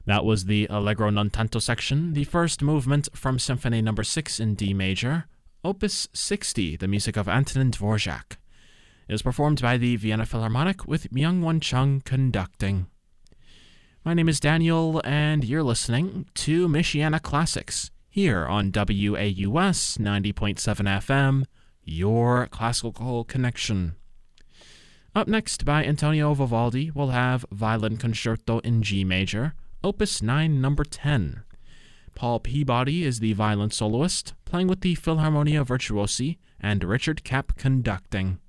That was the Allegro non tanto section, the first movement from Symphony No. 6 in D major, Opus 60, the music of Antonin Dvorak. It is performed by the Vienna Philharmonic with Myung-Whun Chung conducting. My name is Daniel, and you're listening to Michiana Classics, here on WAUS 90.7 FM, your classical connection. Up next, by Antonio Vivaldi, we'll have Violin Concerto in G major, Opus 9, No. 10. Paul Peabody is the violin soloist, playing with the Philharmonia Virtuosi, and Richard Kapp conducting.